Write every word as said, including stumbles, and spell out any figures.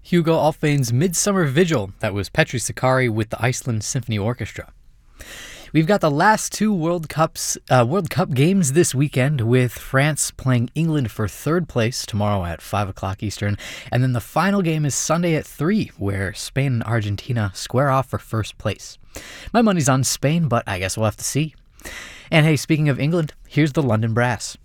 Hugo Alfvén's Midsummer Vigil. That was Petri Sakari with the Iceland Symphony Orchestra. We've got the last two World Cups, uh, World Cup games this weekend, with France playing England for third place tomorrow at five o'clock Eastern. And then the final game is Sunday at three, where Spain and Argentina square off for first place. My money's on Spain, but I guess we'll have to see. And hey, speaking of England, here's the London Brass.